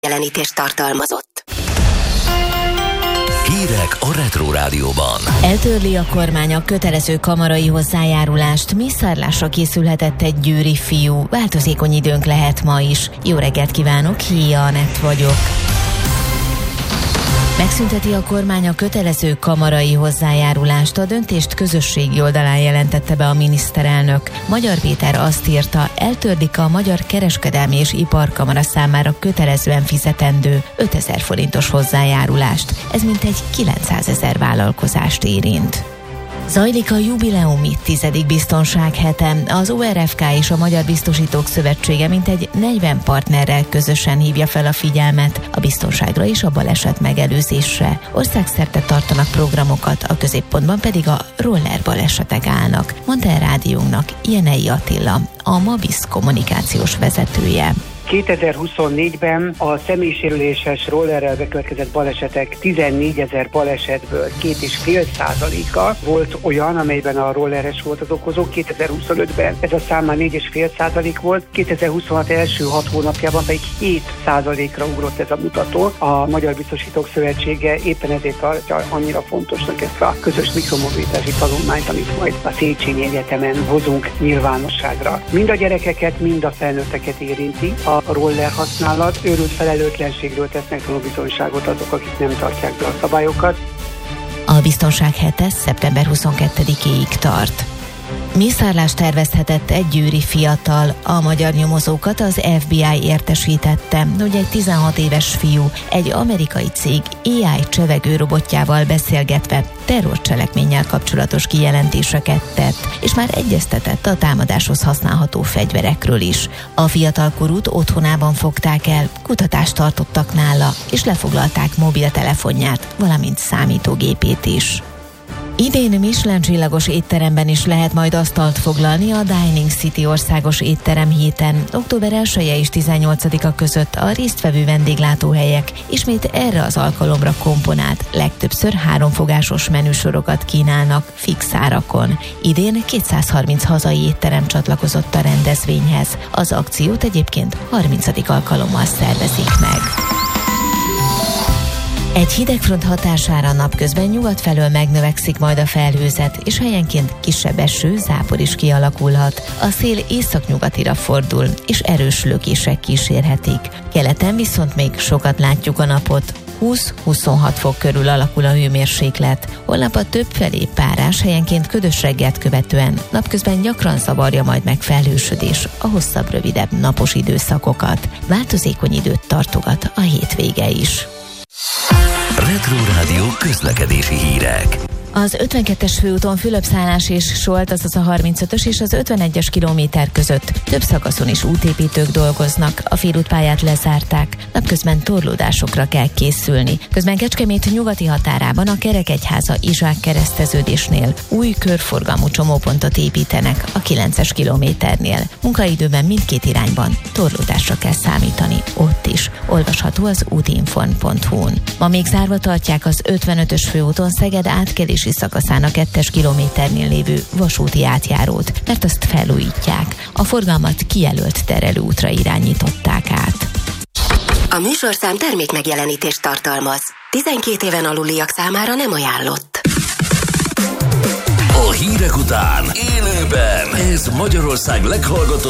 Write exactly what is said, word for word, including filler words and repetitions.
Jelenítést tartalmazott. Hírek a Retro Rádióban. Eltörli a kormány a kötelező kamarai hozzájárulást, mészárlásra készülhetett egy győri fiú. Változékony időnk lehet ma is. Jó reggelt kívánok, Hia Anett vagyok. Megszünteti a kormány a kötelező kamarai hozzájárulást, a döntést közösségi oldalán jelentette be a miniszterelnök. Magyar Péter azt írta, eltörlik a Magyar Kereskedelmi és Iparkamara számára kötelezően fizetendő ötezer forintos hozzájárulást. Ez mintegy kilencszázezer vállalkozást érint. Zajlik a jubileumi tizedik biztonsághete. Az o er ef ká és a Magyar Biztosítók Szövetsége mintegy negyven partnerrel közösen hívja fel a figyelmet a biztonságra és a baleset megelőzésre. Országszerte tartanak programokat, a középpontban pedig a roller balesetek állnak, mondta a rádiónknak Jenei Attila, a Mabisz kommunikációs vezetője. kétezer-huszonnégyben a személysérüléses rollerrel bekövetkezett balesetek tizennégyezer balesetből két és fél százaléka volt olyan, amelyben a rolleres volt az okozó. kétezer-huszonötben ez a szám már négy és fél százalék volt, kétezer-huszonhat első hat hónapjában pedig hét százalékra ugrott ez a mutató. A Magyar Biztosítók Szövetsége éppen ezért tartja annyira fontosnak ezt a közös mikromobilitási tanulmányt, amit majd a Széchenyi Egyetemen hozunk nyilvánosságra. Mind a gyerekeket, mind a felnőtteket érinti a a roller használat, őrült felelőtlenségről tesznek tanúbizonyságot azok, akik nem tartják be a szabályokat. A biztonság hete szeptember huszonkettedikéig tart. Mészárlást tervezhetett egy győri fiatal. A magyar nyomozókat az ef bé i értesítette, hogy egy tizenhat éves fiú egy amerikai cég á i csevegő robotjával beszélgetve terrorcselekménnyel kapcsolatos kijelentéseket tett, és már egyeztetett a támadáshoz használható fegyverekről is. A fiatalkorút otthonában fogták el, kutatást tartottak nála, és lefoglalták mobiltelefonját, valamint számítógépét is. Idén Michelin csillagos étteremben is lehet majd asztalt foglalni a Dining City országos étterem héten. október elseje és tizennyolcadika között a résztvevő vendéglátóhelyek ismét erre az alkalomra komponált, legtöbbször háromfogásos menüsorokat kínálnak fix árakon. Idén kétszázharminc hazai étterem csatlakozott a rendezvényhez. Az akciót egyébként harmincadik alkalommal szervezik meg. Egy hidegfront hatására napközben nyugat felől megnövekszik majd a felhőzet, és helyenként kisebb eső, zápor is kialakulhat. A szél északnyugatira fordul, és erős lökések kísérhetik. Keleten viszont még sokat látjuk a napot. húsz-huszonhat fok körül alakul a hőmérséklet. Holnap a többfelé párás, helyenként ködös reggelt követően napközben gyakran zavarja majd meg felhősödés a hosszabb, rövidebb napos időszakokat. Változékony időt tartogat a hétvége is. Retro Rádió közlekedési hírek. Az ötvenkettes főúton Fülöp-szállás és Solt, azaz a harmincötös és az ötvenegyes kilométer között több szakaszon is útépítők dolgoznak, a félútpályát lezárták, napközben torlódásokra kell készülni. Közben Kecskemét nyugati határában a Kerekegyháza Izsák kereszteződésnél új körforgalmú csomópontot építenek a kilences kilométernél. Munkaidőben mindkét irányban torlódásra kell számítani, ott is. Olvasható az útinform pont hu-n. Ma még zárva tartják az ötvenötös főúton Szeged átkelés szakaszán a kettes kilométernél lévő vasúti átjárót, mert azt felújítják. A forgalmat kijelölt terelőútra irányították át. A műsorszám termék megjelenítést tartalmaz. tizenkét éven aluliak számára nem ajánlott. A hírek után élőben ez Magyarország leghallgatóbb